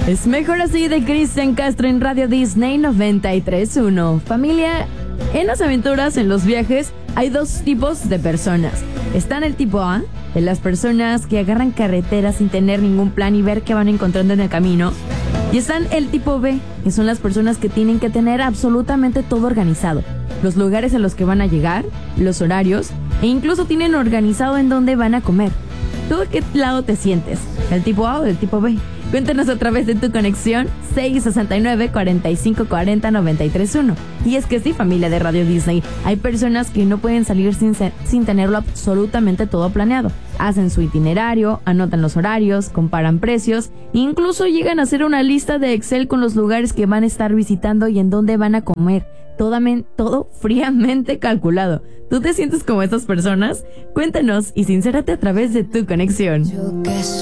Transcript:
Es mejor así de Cristian Castro en Radio Disney 93.1. Familia, en las aventuras, en los viajes, hay dos tipos de personas. Están el tipo A, de las personas que agarran carreteras sin tener ningún plan y ver qué van encontrando en el camino. Y están el tipo B, que son las personas que tienen que tener absolutamente todo organizado. Los lugares a los que van a llegar, los horarios, e incluso tienen organizado en dónde van a comer. ¿Tú de qué lado te sientes? ¿Del tipo A o del tipo B? Cuéntanos a través de tu conexión 669-4540-931. Y es que sí, familia de Radio Disney, hay personas que no pueden salir sin tenerlo absolutamente todo planeado. Hacen su itinerario, anotan los horarios, comparan precios, incluso llegan a hacer una lista de Excel con los lugares que van a estar visitando y en dónde van a comer. Todo fríamente calculado. ¿Tú te sientes como estas personas? Cuéntanos y sincérate a través de tu conexión.